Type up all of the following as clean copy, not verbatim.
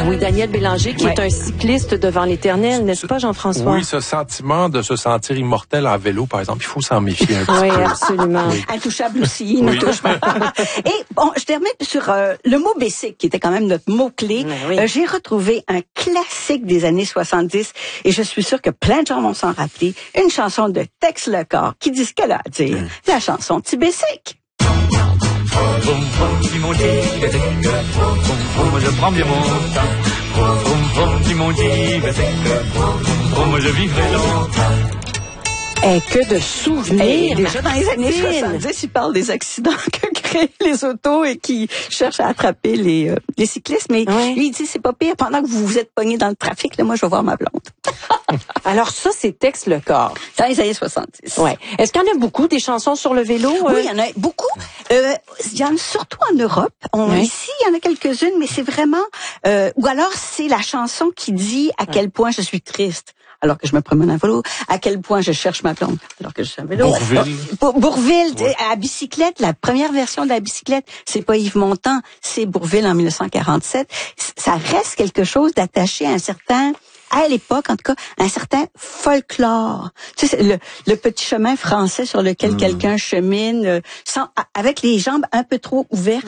Oui, Daniel Bélanger, qui est un cycliste devant l'éternel, n'est-ce pas, Jean-François? Oui, ce sentiment de se sentir immortel en vélo, par exemple, il faut s'en méfier un petit peu. Oui, absolument. Oui. Intouchable aussi, il nous touche pas. Et bon, je termine sur le mot basic, qui était quand même notre mot-clé. Oui. J'ai retrouvé un classique des années 70, et je suis sûre que plein de gens vont s'en rappeler, une chanson de Tex Lecor, qui dit ce qu'elle a à dire. La chanson Petit Basic. Vroom, vroom, dis mon petit basic, vroom, vroom, je prends bien mon temps. Vroom, vroom, dis mon petit basic, vroom, vroom, je vivrai longtemps. Que de souvenirs. Déjà dans les années 70, il parle des accidents que créent les autos et qui cherchent à attraper les cyclistes. Mais lui, il dit, c'est pas pire. Pendant que vous vous êtes pognés dans le trafic, là, moi, je vais voir ma blonde. Alors ça, c'est Tex Lecor. Dans les années 70. Ouais. Est-ce qu'il y en a beaucoup des chansons sur le vélo? Oui, il y en a beaucoup. Il y en a surtout en Europe. Ici, il y en a quelques-unes, mais c'est vraiment... ou alors, c'est la chanson qui dit à quel point je suis triste alors que je me promène à vélo, à quel point je cherche ma blonde alors que je suis à vélo. Bourvil, à bicyclette, la première version de la bicyclette, c'est pas Yves Montand, c'est Bourvil en 1947. Ça reste quelque chose d'attaché à un certain... à l'époque, en tout cas, un certain folklore. Tu sais, le petit chemin français sur lequel quelqu'un chemine avec les jambes un peu trop ouvertes,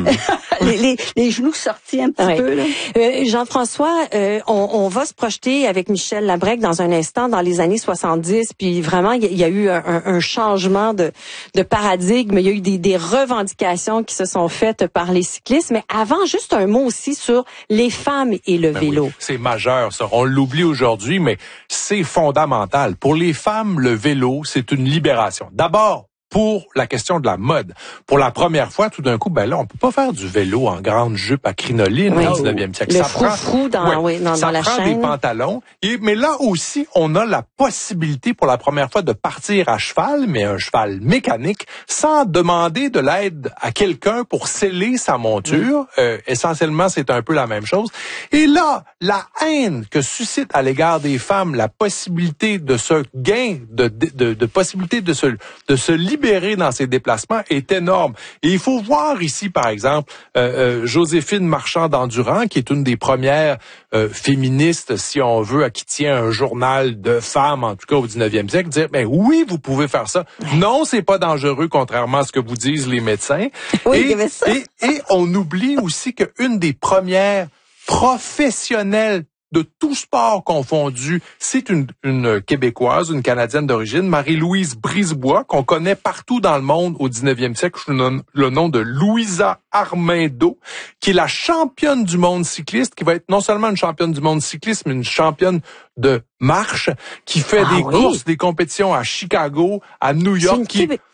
les genoux sortis un petit peu. Là. Jean-François, on va se projeter avec Michel Labrec dans un instant dans les années 70, puis vraiment, il y a eu un changement de paradigme, il y a eu des revendications qui se sont faites par les cyclistes, mais avant, juste un mot aussi sur les femmes et le vélo. Oui, c'est majeur, ça. On l'oublie aujourd'hui, mais c'est fondamental. Pour les femmes, le vélo, c'est une libération. D'abord, pour la question de la mode. Pour la première fois, tout d'un coup, ben là, on peut pas faire du vélo en grande jupe à crinoline au 19e siècle. Le frou-frou dans la chaîne. Ça prend des pantalons. Mais là aussi, on a la possibilité pour la première fois de partir à cheval, mais un cheval mécanique, sans demander de l'aide à quelqu'un pour sceller sa monture. Essentiellement, c'est un peu la même chose. Et là, la haine que suscite à l'égard des femmes la possibilité de ce gain, de possibilité de se libérer dans ses déplacements est énorme. Et il faut voir ici, par exemple, Joséphine Marchand-d'Endurant, qui est une des premières féministes, si on veut, qui tient un journal de femmes, en tout cas au 19e siècle, dire, ben oui, vous pouvez faire ça. Non, c'est pas dangereux, contrairement à ce que vous disent les médecins. Oui, et on oublie aussi qu'une des premières professionnelles de tout sport confondu, c'est une Québécoise, une Canadienne d'origine, Marie-Louise Brisebois, qu'on connaît partout dans le monde au 19e siècle sous le nom de Louisa Armando, qui est la championne du monde cycliste, qui va être non seulement une championne du monde cycliste, mais une championne de marche, qui fait des courses, des compétitions à Chicago, à New York.